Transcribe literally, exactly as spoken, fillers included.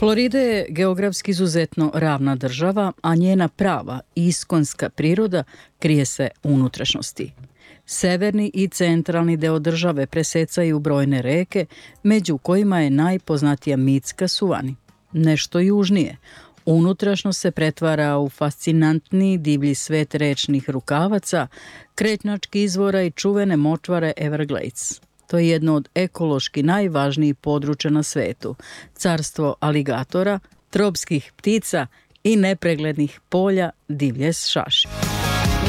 Florida je geografski izuzetno ravna država, a njena prava iskonska priroda krije se u unutrašnjosti. Severni i centralni deo države presecaju brojne reke, među kojima je najpoznatija mitska Suwannee. Nešto južnije, unutrašnjost se pretvara u fascinantni divlji svet rečnih rukavaca, kretnjačkih izvora i čuvene močvare Everglades. To je jedno od ekološki najvažnijih područja na svetu, carstvo aligatora, tropskih ptica i nepreglednih polja divlje šaši.